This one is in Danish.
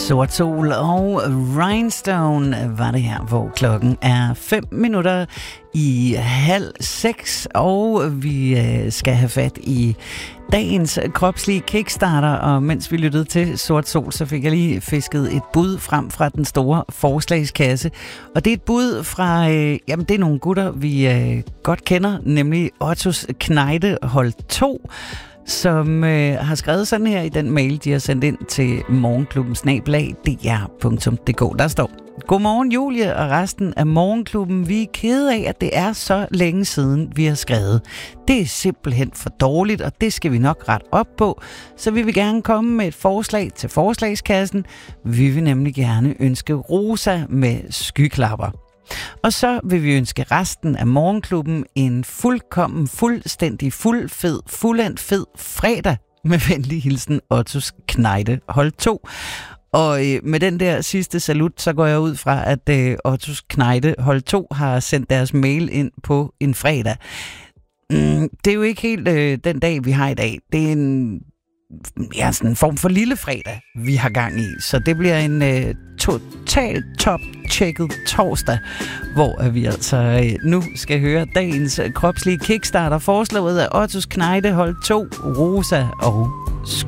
Sort Sol og Rhinestone var det her, hvor klokken er 5:05, og vi skal have fat i dagens kropslige kickstarter, og mens vi lyttede til Sort Sol, så fik jeg lige fisket et bud frem fra den store forslagskasse, og det er et bud fra, jamen det er nogle gutter, vi godt kender, nemlig Ottos Knejde hold 2, som har skrevet sådan her i den mail, de har sendt ind til morgenklubben@dr.dk. Der står: Godmorgen Julie og resten af Morgenklubben. Vi er kede af, at det er så længe siden, vi har skrevet. Det er simpelthen for dårligt, og det skal vi nok rette op på. Så vi vil gerne komme med et forslag til forslagskassen. Vi vil nemlig gerne ønske Rosa med skyklapper. Og så vil vi ønske resten af Morgenklubben en fuldstændig fuldendt fed fredag. Med venlig hilsen, Ottos Knejde hold 2. Og med den der sidste salut, så går jeg ud fra, at Ottos Knejde hold 2 har sendt deres mail ind på en fredag. Det er jo ikke helt den dag, vi har i dag. Det er sådan en form for lille fredag, vi har gang i. Så det bliver en totalt top-tjekket torsdag, hvor vi altså nu skal høre dagens kropslige kickstarter, foreslået af Ottos Knejde hold 2, Rosa og